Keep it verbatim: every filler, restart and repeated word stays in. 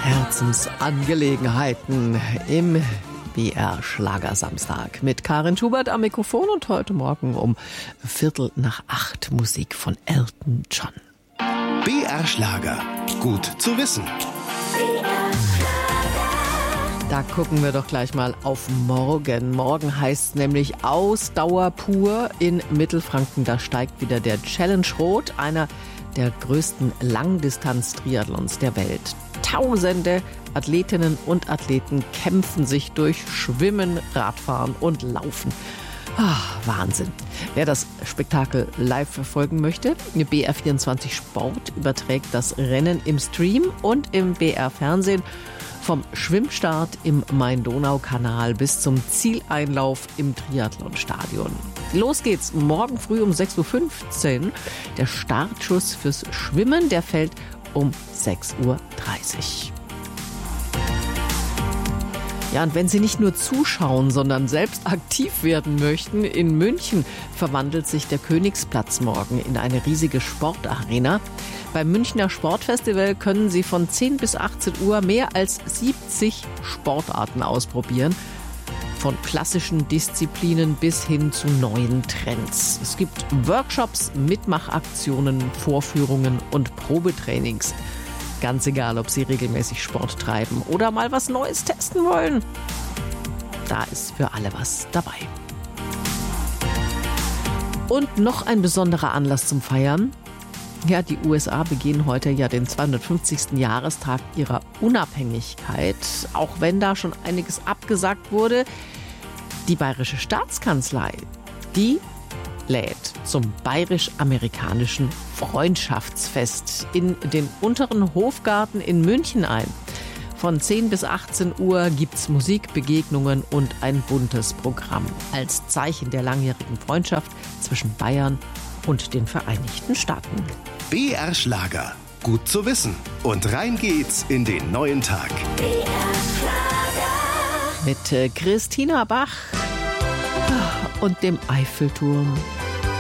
Herzensangelegenheiten im B R Schlagersamstag mit Karin Schubert am Mikrofon und heute Morgen um Viertel nach acht Musik von Elton John. B R Schlager, gut zu wissen. Da gucken wir doch gleich mal auf morgen. Morgen heißt es nämlich Ausdauer pur in Mittelfranken. Da steigt wieder der Challenge Rot, einer der größten Langdistanz-Triathlons der Welt. Tausende Athletinnen und Athleten kämpfen sich durch Schwimmen, Radfahren und Laufen. Ah, Wahnsinn. Wer das Spektakel live verfolgen möchte, B R vierundzwanzig Sport überträgt das Rennen im Stream und im B R Fernsehen. Vom Schwimmstart im Main-Donau-Kanal bis zum Zieleinlauf im Triathlonstadion. Los geht's morgen früh um sechs Uhr fünfzehn. Der Startschuss fürs Schwimmen, der fällt um sechs Uhr dreißig. Ja, und wenn Sie nicht nur zuschauen, sondern selbst aktiv werden möchten, in München verwandelt sich der Königsplatz morgen in eine riesige Sportarena. Beim Münchner Sportfestival können Sie von zehn bis achtzehn Uhr mehr als siebzig Sportarten ausprobieren. Von klassischen Disziplinen bis hin zu neuen Trends. Es gibt Workshops, Mitmachaktionen, Vorführungen und Probetrainings. Ganz egal, ob Sie regelmäßig Sport treiben oder mal was Neues testen wollen. Da ist für alle was dabei. Und noch ein besonderer Anlass zum Feiern. Ja, die U S A begehen heute ja den zweihundertfünfzigsten Jahrestag ihrer Unabhängigkeit. Auch wenn da schon einiges abgesagt wurde. Die Bayerische Staatskanzlei, die lädt zum bayerisch-amerikanischen Freundschaftsfest in den Unteren Hofgarten in München ein. Von zehn bis achtzehn Uhr gibt's Musik, Begegnungen und ein buntes Programm als Zeichen der langjährigen Freundschaft zwischen Bayern und den Vereinigten Staaten. B R Schlager, gut zu wissen. Und rein geht's in den neuen Tag. B R Schlager. Mit Christina Bach und dem Eiffelturm.